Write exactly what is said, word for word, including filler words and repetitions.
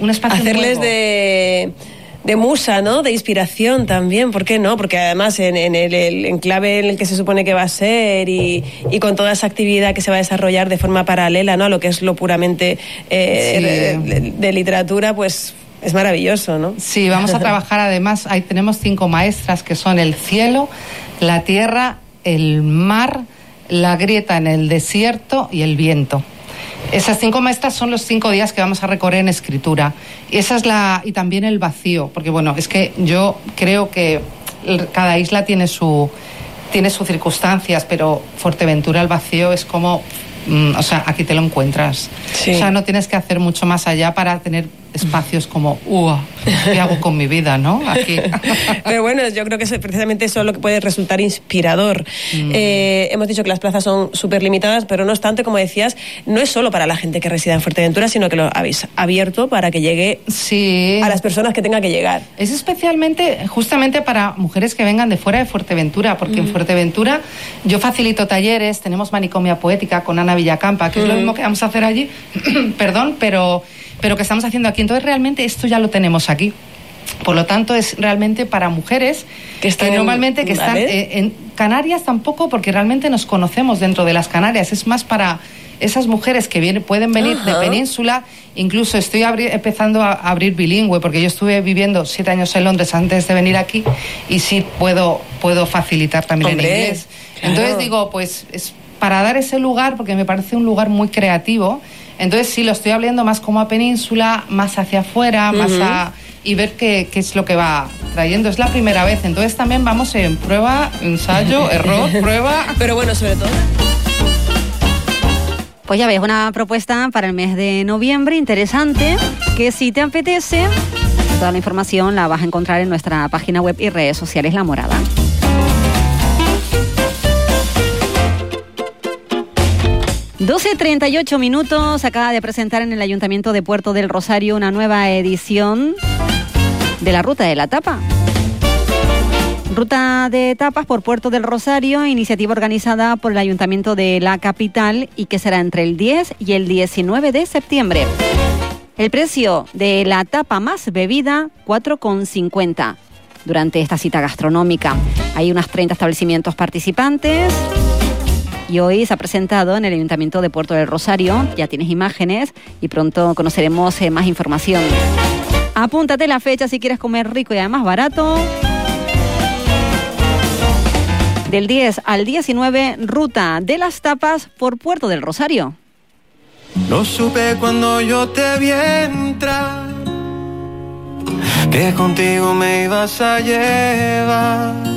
un espacio hacerles nuevo. de... de musa, ¿no? De inspiración también, ¿por qué no? Porque además en, en el, el enclave en el que se supone que va a ser y, y con toda esa actividad que se va a desarrollar de forma paralela, ¿no? A lo que es lo puramente eh, sí. de, de, de literatura, pues es maravilloso, ¿no? Sí, vamos a trabajar además, ahí tenemos cinco maestras que son el cielo, la tierra, el mar, la grieta en el desierto y el viento. Esas cinco maestras son los cinco días que vamos a recorrer en escritura. Y esa es la y también el vacío, porque bueno, es que yo creo que cada isla tiene su tiene sus circunstancias, pero Fuerteventura el vacío es como, mm, o sea, aquí te lo encuentras. Sí. O sea, no tienes que hacer mucho más allá para tener espacios como, ¡uh! ¿Qué hago con mi vida, no? Aquí. Pero bueno, yo creo que es precisamente eso es lo que puede resultar inspirador. Mm. Eh, hemos dicho que las plazas son súper limitadas, pero no obstante, como decías, no es solo para la gente que resida en Fuerteventura, sino que lo habéis abierto para que llegue sí. a las personas que tenga que llegar. Es especialmente, justamente para mujeres que vengan de fuera de Fuerteventura, porque mm. en Fuerteventura yo facilito talleres, tenemos manicomia poética con Ana Villacampa, que mm. es lo mismo que vamos a hacer allí, perdón, pero... pero que estamos haciendo aquí. Entonces realmente esto ya lo tenemos aquí. Por lo tanto es realmente para mujeres que, están que normalmente en, que están eh, en Canarias tampoco, porque realmente nos conocemos dentro de las Canarias. Es más para esas mujeres que vienen, pueden venir Ajá. de península. Incluso estoy abri- empezando a abrir bilingüe, porque yo estuve viviendo siete años en Londres antes de venir aquí y sí puedo, puedo facilitar también Hombre, en inglés. Claro. Entonces digo, pues es para dar ese lugar, porque me parece un lugar muy creativo. Entonces sí, lo estoy hablando más como a península, más hacia afuera, uh-huh. más a... y ver qué, qué es lo que va trayendo. Es la primera vez, entonces también vamos en prueba, ensayo, error, prueba... Pero bueno, sobre todo... Pues ya ves, una propuesta para el mes de noviembre interesante, que si te apetece, toda la información la vas a encontrar en nuestra página web y redes sociales La Morada. doce treinta y ocho minutos, acaba de presentar en el Ayuntamiento de Puerto del Rosario una nueva edición de la Ruta de la Tapa. Ruta de Tapas por Puerto del Rosario, iniciativa organizada por el Ayuntamiento de la capital y que será entre el diez y el diecinueve de septiembre. El precio de la tapa más bebida, cuatro con cincuenta durante esta cita gastronómica. Hay unos treinta establecimientos participantes. Y hoy se ha presentado en el Ayuntamiento de Puerto del Rosario. Ya tienes imágenes y pronto conoceremos eh, más información. Apúntate la fecha si quieres comer rico y además barato. Del diez al diecinueve, Ruta de las Tapas por Puerto del Rosario. Lo supe cuando yo te vi entrar, que contigo me ibas a llevar.